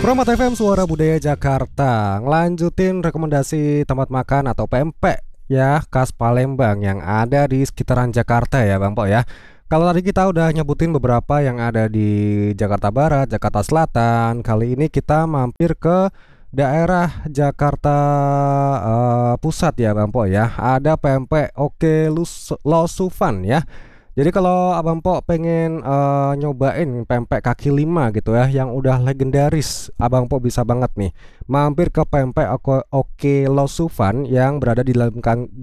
Promat FM Suara Budaya Jakarta ngelanjutin rekomendasi tempat makan atau pempek ya khas Palembang yang ada di sekitaran Jakarta ya Bang Po ya. Kalau tadi kita udah nyebutin beberapa yang ada di Jakarta Barat, Jakarta Selatan, kali ini kita mampir ke daerah Jakarta Pusat ya Bang Po ya. Ada pempek Oke Losufan ya. Jadi kalau Abang Po pengen nyobain pempek kaki lima gitu ya yang udah legendaris, Abang Po bisa banget nih mampir ke pempek Oke Losufan yang berada di dalam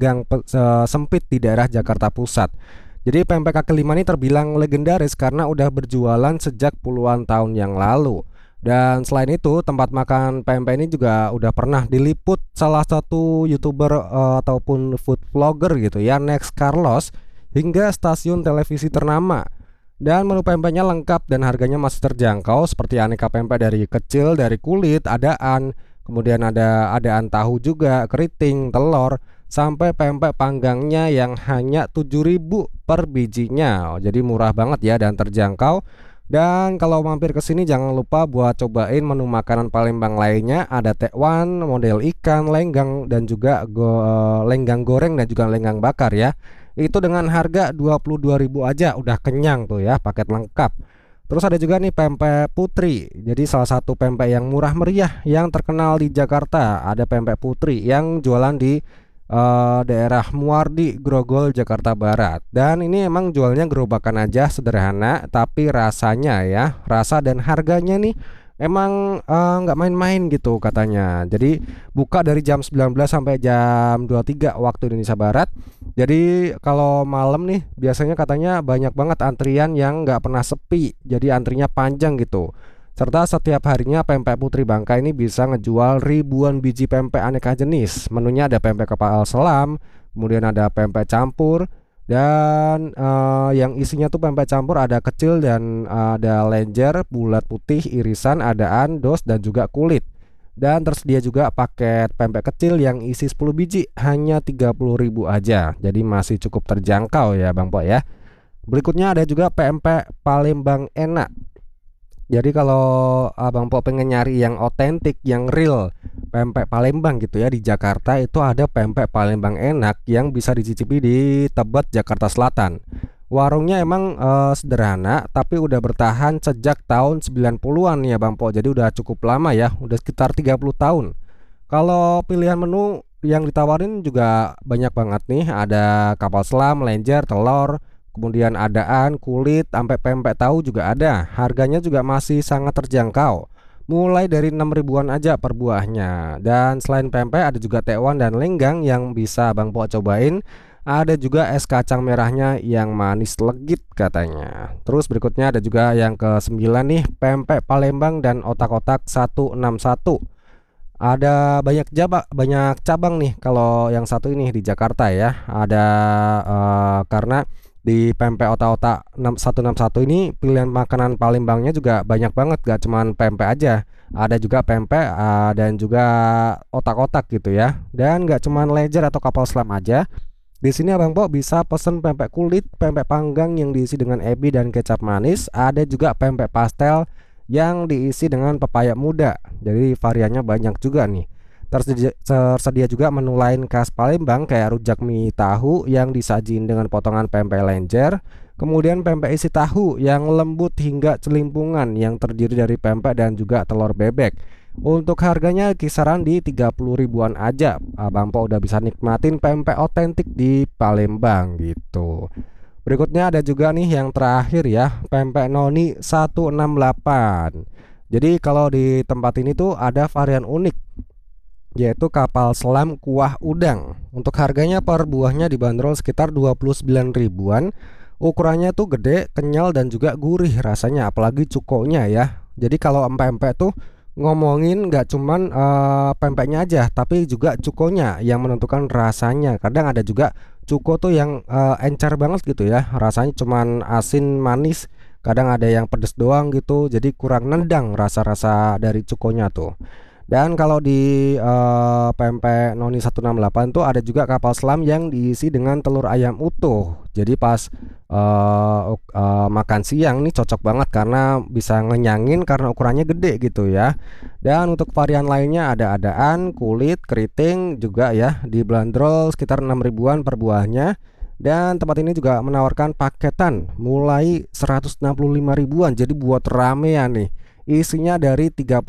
sempit di daerah Jakarta Pusat. Jadi pempek kaki lima ini terbilang legendaris karena udah berjualan sejak puluhan tahun yang lalu. Dan selain itu tempat makan pempek ini juga udah pernah diliput salah satu YouTuber ataupun food vlogger gitu ya, Next Carlos, hingga stasiun televisi ternama. Dan menu pempeknya lengkap dan harganya masih terjangkau, seperti aneka pempek dari kecil, dari kulit, adaan, kemudian ada adaan tahu juga, keriting, telur, sampai pempek panggangnya yang hanya 7.000 per bijinya. Jadi murah banget ya dan terjangkau. Dan kalau mampir ke sini jangan lupa buat cobain menu makanan Palembang lainnya. Ada tekwan, model ikan, lenggang, dan juga lenggang goreng dan juga lenggang bakar ya. Itu dengan harga 22.000 aja udah kenyang tuh ya, paket lengkap. Terus ada juga nih pempek Putri. Jadi salah satu pempek yang murah meriah yang terkenal di Jakarta. Ada pempek Putri yang jualan di daerah Muardi, Grogol, Jakarta Barat. Dan ini emang jualnya gerobakan aja, sederhana, tapi rasanya ya, rasa dan harganya nih emang nggak main-main gitu katanya. Jadi buka dari jam 19 sampai jam 23 waktu Indonesia Barat. Jadi kalau malam nih biasanya katanya banyak banget antrian yang nggak pernah sepi. Jadi antrinya panjang gitu. Serta setiap harinya pempek Putri Bangka ini bisa ngejual ribuan biji pempek aneka jenis. Menunya ada pempek kepal selam, kemudian ada pempek campur, dan yang isinya tuh pempek campur ada kecil dan ada lenjer, bulat putih, irisan, adaan, dos, dan juga kulit. Dan tersedia juga paket pempek kecil yang isi 10 biji hanya 30.000 aja. Jadi masih cukup terjangkau ya Bang Po ya. Berikutnya ada juga pempek Palembang enak. Jadi kalau Abang Po pengen nyari yang otentik, yang real pempek Palembang gitu ya di Jakarta, itu ada pempek Palembang enak yang bisa dicicipi di Tebet, Jakarta Selatan. Warungnya emang sederhana tapi udah bertahan sejak tahun 90-an ya Bang Po. Jadi udah cukup lama ya, udah sekitar 30 tahun. Kalau pilihan menu yang ditawarin juga banyak banget nih. Ada kapal selam, lenjer, telur, kemudian adaan, kulit, sampai pempek tahu juga ada. Harganya juga masih sangat terjangkau, mulai dari 6 ribuan aja per buahnya. Dan selain pempek ada juga tekwan dan lenggang yang bisa Bang Po cobain. Ada juga es kacang merahnya yang manis legit katanya. Terus berikutnya ada juga yang ke-9 nih, pempek Palembang dan otak-otak 161. Ada banyak cabang nih kalau yang satu ini di Jakarta ya. Ada karena di pempek otak-otak 161 ini pilihan makanan Palembangnya juga banyak banget, gak cuman pempek aja. Ada juga pempek dan juga otak-otak gitu ya. Dan gak cuman lenjer atau kapal selam aja. Di sini Abang Po bisa pesen pempek kulit, pempek panggang yang diisi dengan ebi dan kecap manis. Ada juga pempek pastel yang diisi dengan pepaya muda. Jadi variannya banyak juga nih. Tersedia juga menu lain khas Palembang kayak rujak mie tahu yang disajiin dengan potongan pempek lenjer. Kemudian pempek isi tahu yang lembut hingga celimpungan yang terdiri dari pempek dan juga telur bebek. Untuk harganya kisaran di 30 ribuan aja. Abang Po udah bisa nikmatin pempek otentik di Palembang gitu. Berikutnya ada juga nih yang terakhir ya, pempek Noni 168. Jadi kalau di tempat ini tuh ada varian unik, yaitu kapal selam kuah udang. Untuk harganya per buahnya dibanderol sekitar 29 ribuan. Ukurannya tuh gede, kenyal, dan juga gurih rasanya, apalagi cukonya ya. Jadi kalau pempek tuh ngomongin gak cuman pempeknya aja, tapi juga cukonya yang menentukan rasanya. Kadang ada juga cuko tuh yang encer banget gitu ya, rasanya cuman asin manis. Kadang ada yang pedes doang gitu, jadi kurang nendang rasa-rasa dari cukonya tuh. Dan kalau di pempek Noni 168 tuh ada juga kapal selam yang diisi dengan telur ayam utuh. Jadi pas makan siang nih cocok banget karena bisa ngenyangin karena ukurannya gede gitu ya. Dan untuk varian lainnya ada adaan, kulit, keriting juga ya, dibanderol sekitar 6 ribuan per buahnya. Dan tempat ini juga menawarkan paketan mulai 165 ribuan. Jadi buat ramean nih. Isinya dari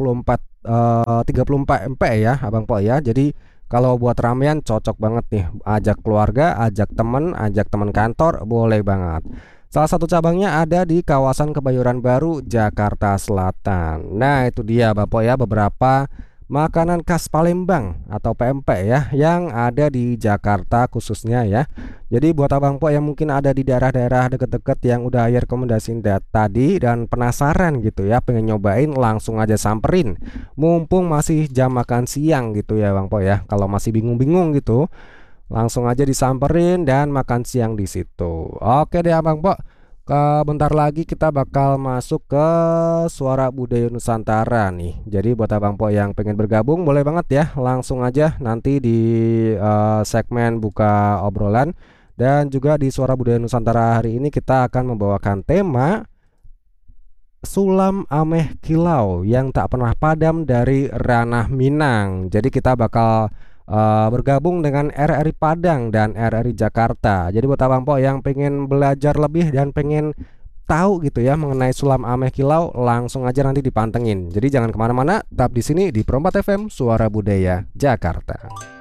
34 MP ya, Abang Po ya. Jadi kalau buat ramean cocok banget nih. Ajak keluarga, ajak teman kantor, boleh banget. Salah satu cabangnya ada di kawasan Kebayoran Baru, Jakarta Selatan. Nah, itu dia Bapak ya beberapa makanan khas Palembang atau pempek ya yang ada di Jakarta khususnya ya. Jadi buat Abang Po yang mungkin ada di daerah-daerah deket-deket yang udah rekomendasiin tadi dan penasaran gitu ya, pengen nyobain, langsung aja samperin. Mumpung masih jam makan siang gitu ya Bang Po ya. Kalau masih bingung-bingung gitu, langsung aja disamperin dan makan siang di situ. Oke deh Abang Po. Bentar lagi kita bakal masuk ke Suara Budaya Nusantara nih. Jadi buat Abang Po yang pengen bergabung boleh banget ya. Langsung aja nanti di segmen buka obrolan. Dan juga di Suara Budaya Nusantara hari ini kita akan membawakan tema Sulam Ameh Kilau yang tak pernah padam dari ranah Minang. Jadi kita bakal bergabung dengan RRI Padang dan RRI Jakarta. Jadi buat Abang Po yang pengen belajar lebih dan pengen tahu gitu ya mengenai Sulam Ameh Kilau, langsung aja nanti dipantengin. Jadi jangan kemana-mana, tetap di sini di Perompak FM Suara Budaya Jakarta.